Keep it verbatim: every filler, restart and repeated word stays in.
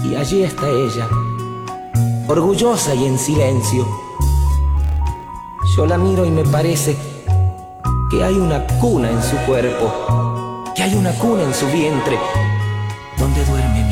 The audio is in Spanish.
Y allí está ella, orgullosa y en silencio. Yo la miro y me parece que hay una cuna en su cuerpo, que hay una cuna en su vientre donde duerme mi